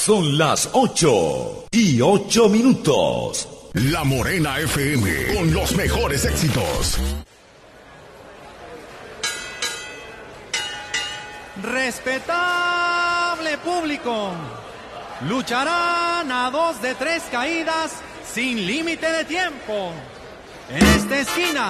Son las 8:08. La Morena FM, con los mejores éxitos. Respetable público, lucharán a 2 de 3 caídas sin límite de tiempo. En esta esquina